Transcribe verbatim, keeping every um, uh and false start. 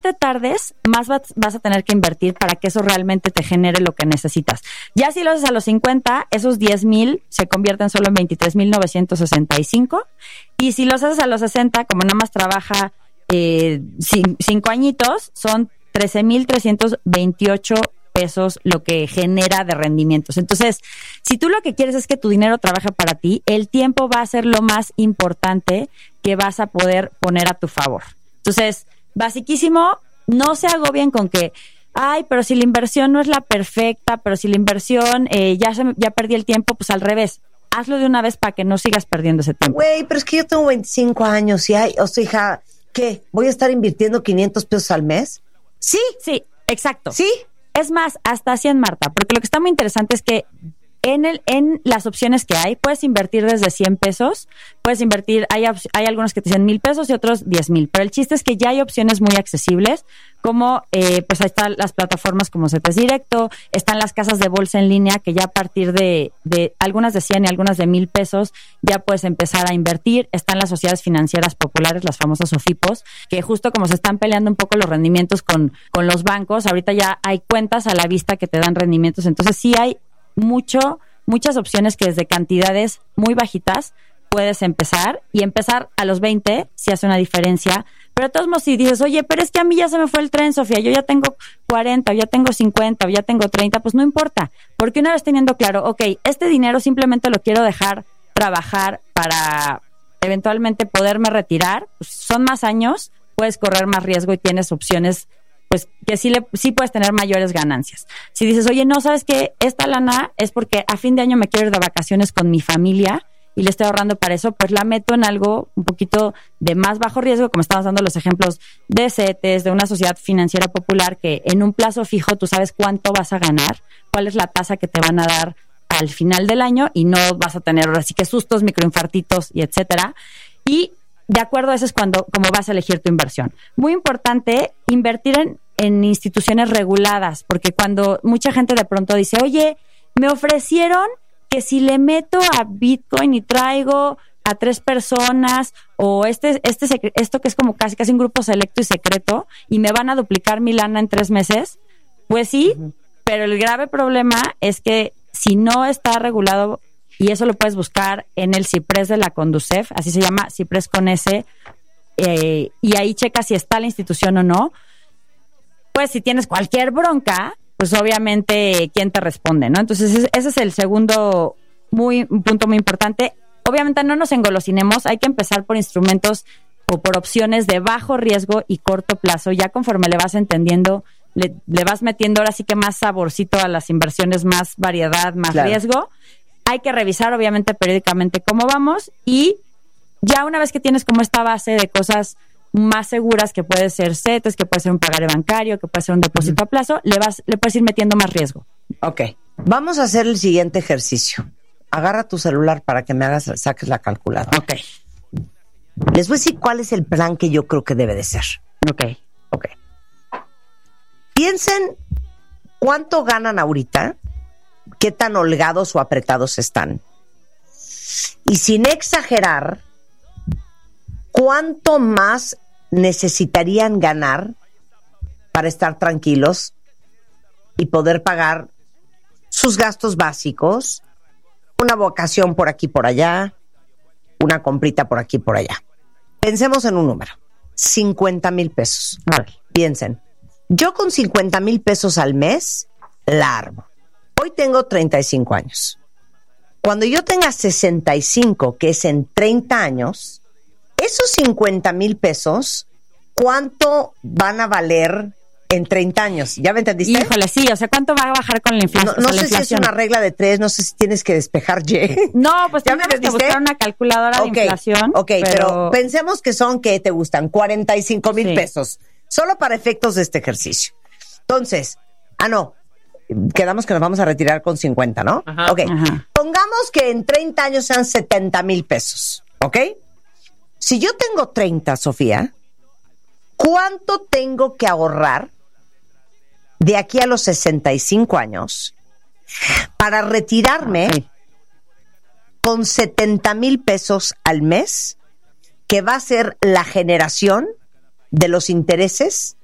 te tardes, más vas, vas a tener que invertir para que eso realmente te genere lo que necesitas. Ya si lo haces a los cincuenta, esos diez mil se convierten solo en veintitrés mil novecientos sesenta y cinco. Y si los haces a los sesenta, como nada más trabaja eh, cinco añitos, son trece mil trescientos veintiocho pesos lo que genera de rendimientos. Entonces, si tú lo que quieres es que tu dinero trabaje para ti, el tiempo va a ser lo más importante que vas a poder poner a tu favor. Entonces, basiquísimo, no se agobien con que, ay, pero si la inversión no es la perfecta, pero si la inversión eh, ya, se, ya perdí el tiempo, pues al revés. Hazlo de una vez para que no sigas perdiendo ese tiempo. Güey, pero es que yo tengo veinticinco años y hay, o sea, hija, ¿qué? ¿Voy a estar invirtiendo quinientos pesos al mes? Sí. Sí, exacto. Sí. Es más, hasta cien, Marta, porque lo que está muy interesante es que en el en las opciones que hay, puedes invertir desde cien pesos, puedes invertir, hay, hay algunos que te dicen mil pesos y otros diez mil, pero el chiste es que ya hay opciones muy accesibles, como eh, pues ahí están las plataformas como CETES Directo, están las casas de bolsa en línea que ya a partir de, de algunas de cien y algunas de mil pesos ya puedes empezar a invertir, están las sociedades financieras populares, las famosas SOFIPOS, que justo como se están peleando un poco los rendimientos con, con los bancos, ahorita ya hay cuentas a la vista que te dan rendimientos, entonces sí hay mucho, muchas opciones que desde cantidades muy bajitas puedes empezar, y empezar a los veinte sí hace una diferencia, pero de todos modos si dices, oye, pero es que a mí ya se me fue el tren, Sofía, yo ya tengo cuarenta, o ya tengo cincuenta, o ya tengo treinta, pues no importa, porque una vez teniendo claro, ok, este dinero simplemente lo quiero dejar trabajar para eventualmente poderme retirar, pues son más años, puedes correr más riesgo y tienes opciones pues que sí, le, sí puedes tener mayores ganancias. Si dices, oye, no, ¿sabes qué? Esta lana es porque a fin de año me quiero ir de vacaciones con mi familia y le estoy ahorrando para eso, pues la meto en algo un poquito de más bajo riesgo, como estamos dando los ejemplos de CETES, de una sociedad financiera popular que en un plazo fijo tú sabes cuánto vas a ganar, cuál es la tasa que te van a dar al final del año y no vas a tener ahora sí que sustos, microinfartitos y etcétera. Y de acuerdo a eso es cuando, como vas a elegir tu inversión. Muy importante, invertir en, en instituciones reguladas, porque cuando mucha gente de pronto dice, oye, me ofrecieron que si le meto a Bitcoin y traigo a tres personas, o este, este esto que es como casi, casi un grupo selecto y secreto, y me van a duplicar mi lana en tres meses, pues sí, uh-huh. Pero el grave problema es que si no está regulado, y eso lo puedes buscar en el CIPRES de la Conducef, así se llama, CIPRES con S, eh, y ahí checa si está la institución o no. Pues si tienes cualquier bronca, pues obviamente, ¿quién te responde, no? Entonces, ese, ese es el segundo muy, un punto muy importante. Obviamente, no nos engolosinemos, hay que empezar por instrumentos o por opciones de bajo riesgo y corto plazo. Ya conforme le vas entendiendo, le, le vas metiendo ahora sí que más saborcito a las inversiones, más variedad, más claro. riesgo. Hay que revisar, obviamente, periódicamente cómo vamos, y ya una vez que tienes como esta base de cosas más seguras, que puede ser CETES, que puede ser un pagaré bancario, que puede ser un depósito uh-huh. a plazo, le vas, le puedes ir metiendo más riesgo. Ok, vamos a hacer el siguiente ejercicio. Agarra tu celular para que me hagas, saques la calculadora. Ok. Les voy a decir cuál es el plan que yo creo que debe de ser. Ok. Ok. Piensen cuánto ganan ahorita, qué tan holgados o apretados están. Y sin exagerar, ¿cuánto más necesitarían ganar para estar tranquilos y poder pagar sus gastos básicos, una vacación por aquí por allá, una comprita por aquí por allá? Pensemos en un número, cincuenta mil pesos. Vale. Piensen, yo con cincuenta mil pesos al mes la armo. Hoy tengo treinta y cinco años. Cuando yo tenga sesenta y cinco, que es en treinta años, esos cincuenta mil pesos, ¿cuánto van a valer en treinta años? ¿Ya me entendiste? Híjole, sí, o sea, ¿cuánto va a bajar con la inflación? No, no o sea, sé si es una regla de tres, no sé si tienes que despejar Y. No, pues ¿Ya me tenemos que buscar una calculadora okay, de inflación. Ok, pero... pero pensemos que son, ¿qué te gustan? cuarenta y cinco mil sí. pesos. Solo para efectos de este ejercicio. Entonces, ah, no, quedamos que nos vamos a retirar con cincuenta, ¿no? Ajá, ok, ajá. Pongamos que en treinta años sean setenta mil pesos, ¿ok? Si yo tengo treinta, Sofía, ¿cuánto tengo que ahorrar de aquí a los sesenta y cinco años para retirarme okay. con setenta mil pesos al mes, que va a ser la generación de los intereses